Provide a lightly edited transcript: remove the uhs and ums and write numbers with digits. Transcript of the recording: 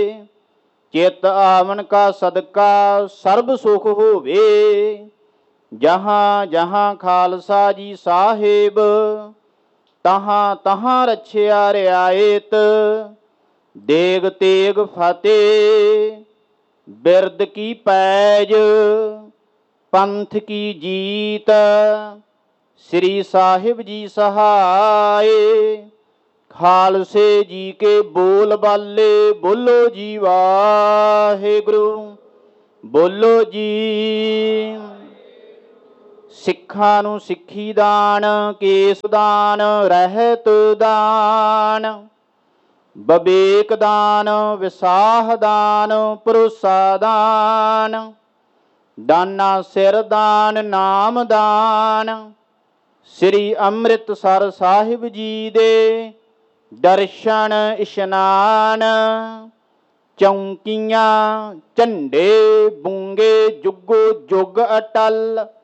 ਚਿਤ ਆਵਨ ਕਾ ਸਦਕਾ ਸਰਬ ਸੁਖ ਹੋਵੇ। ਜਹਾਂ ਜਹਾਂ ਖਾਲਸਾ ਜੀ ਸਾਹਿਬ, ਤਹਾਂ ਤਹਾਂ ਰਛਿਆ ਰਿਆਇਤ। ਦੇਗ ਤੇਗ ਫਤਿਹ ਬਿਰਦ ਕੀ ਪੈਜ, ਪੰਥ ਕੀ ਜੀਤ। ਸ੍ਰੀ ਸਾਹਿਬ ਜੀ ਸਹਾਏ, ਖਾਲਸੇ ਜੀ ਕੇ ਬੋਲ ਬਾਲੇ। ਬੋਲੋ ਜੀ ਵਾਹਿਗੁਰੂ, ਬੋਲੋ ਜੀ। ਸਿੱਖਾਂ ਨੂੰ ਸਿੱਖੀ ਦਾਨ, ਕੇਸ ਦਾਨ, ਰਹਿਤ ਦਾਨ, ਵਿਵੇਕ ਦਾਨ, ਵਿਸਾਹ ਦਾਨ, ਭਰੋਸਾ ਦਾਨ, ਦਾਨਾ ਸਿਰ ਦਾਨ, ਨਾਮ ਦਾਨ। ਸ੍ਰੀ ਅੰਮ੍ਰਿਤਸਰ ਸਾਹਿਬ ਜੀ ਦੇ ਦਰਸ਼ਨ ਇਸ਼ਨਾਨ। ਚੌਂਕੀਆਂ ਝੰਡੇ ਬੂੰਗੇ ਜੁਗੋ ਜੁਗ ਅਟਲ।